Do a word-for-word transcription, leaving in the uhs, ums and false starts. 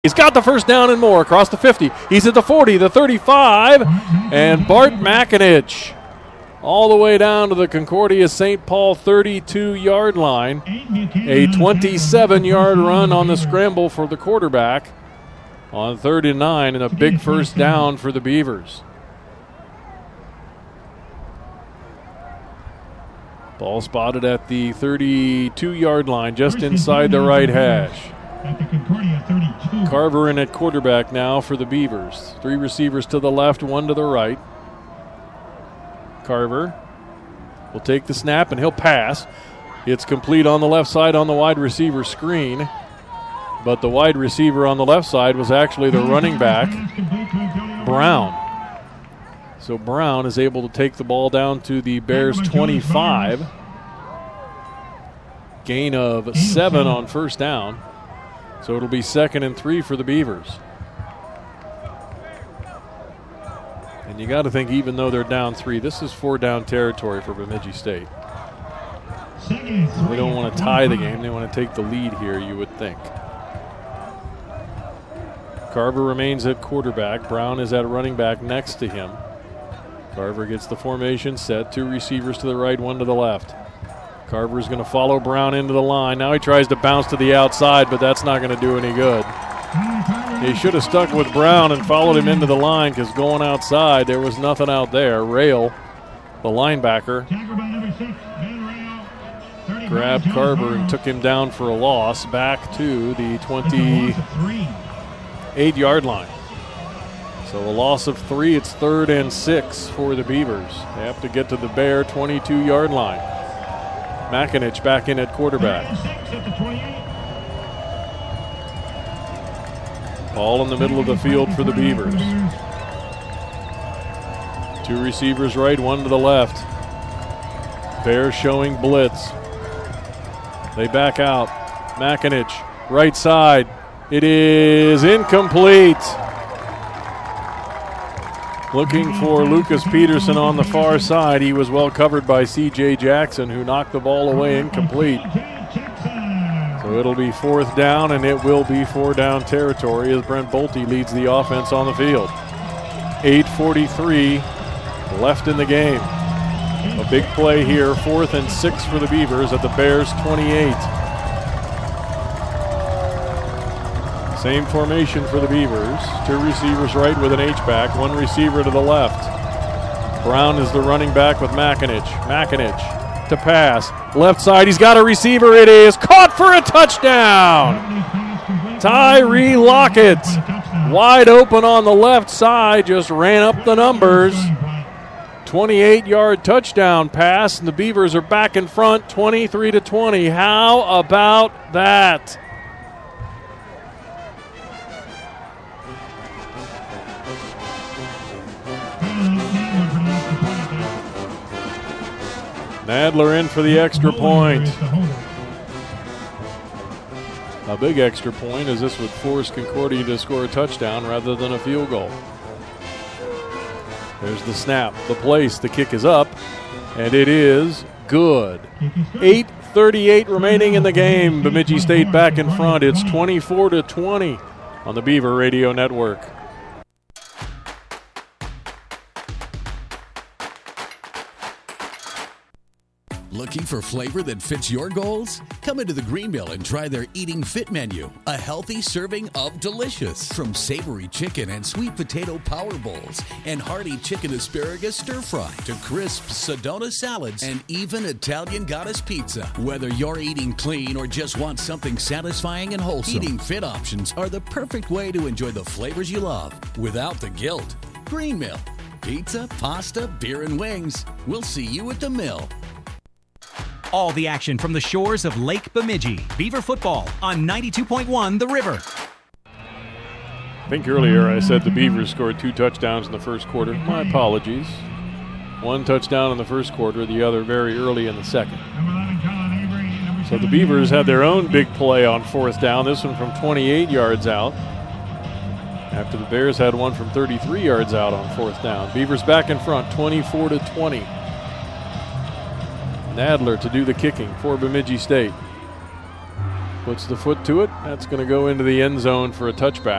He's got the first down and more across the fifty. He's at the forty, the thirty-five, and Bart Makinich all the way down to the Concordia Saint Paul thirty-two-yard line. A twenty-seven-yard run on the scramble for the quarterback on third and nine, and a big first down for the Beavers. Ball spotted at the thirty-two-yard line, just inside the right hash. At the Concordia thirty-two. Carver in at quarterback now for the Beavers. Three receivers to the left, one to the right. Carver will take the snap and he'll pass. It's complete on the left side on the wide receiver screen. But the wide receiver on the left side was actually the running back, Brown. So Brown is able to take the ball down to the Bears twenty-five. Gain of seven on first down. So it'll be second and three for the Beavers. And you got to think, even though they're down three, this is four down territory for Bemidji State. They don't want to tie the game. They want to take the lead here, you would think. Carver remains at quarterback. Brown is at running back next to him. Carver gets the formation set. Two receivers to the right, one to the left. Carver's going to follow Brown into the line. Now he tries to bounce to the outside, but that's not going to do any good. He should have stuck with Brown and followed him into the line, because going outside, there was nothing out there. Rail, the linebacker, grabbed Carver and took him down for a loss back to the twenty-eight-yard line. So a loss of three. It's third and six for the Beavers. They have to get to the Bear twenty-two-yard line. Makinich back in at quarterback. Ball in the middle of the field for the Beavers. Two receivers right, one to the left. Bears showing blitz. They back out. Makinich, right side. It is incomplete. Looking for Lucas Peterson on the far side. He was well covered by C J Jackson, who knocked the ball away incomplete. So it'll be fourth down, and it will be four down territory as Brent Bolte leads the offense on the field. eight forty-three left in the game. A big play here, fourth and six for the Beavers at the Bears twenty-eight. Same formation for the Beavers. Two receivers right with an H-back, one receiver to the left. Brown is the running back with Makinich. Makinich to pass. Left side, he's got a receiver. It is caught for a touchdown. Tyree Lockett, wide open on the left side, just ran up the numbers. twenty-eight-yard touchdown pass, and the Beavers are back in front, twenty-three to twenty. How about that? Nadler in for the extra point. A big extra point, as this would force Concordia to score a touchdown rather than a field goal. There's the snap, the place, the kick is up, and it is good. eight thirty-eight remaining in the game. Bemidji State back in front. It's twenty-four to twenty on the Beaver Radio Network. Looking for flavor that fits your goals? Come into the Green Mill and try their Eating Fit menu, a healthy serving of delicious. From savory chicken and sweet potato power bowls and hearty chicken asparagus stir fry to crisp Sedona salads and even Italian goddess pizza. Whether you're eating clean or just want something satisfying and wholesome, Eating Fit options are the perfect way to enjoy the flavors you love without the guilt. Green Mill. Pizza, pasta, beer, and wings. We'll see you at the Mill. All the action from the shores of Lake Bemidji. Beaver football on ninety-two point one The River. I think earlier I said the Beavers scored two touchdowns in the first quarter. My apologies. One touchdown in the first quarter, the other very early in the second. So the Beavers had their own big play on fourth down, this one from twenty-eight yards out, after the Bears had one from thirty-three yards out on fourth down. Beavers back in front, twenty-four to twenty. Nadler to do the kicking for Bemidji State. Puts the foot to it. That's going to go into the end zone for a touchback.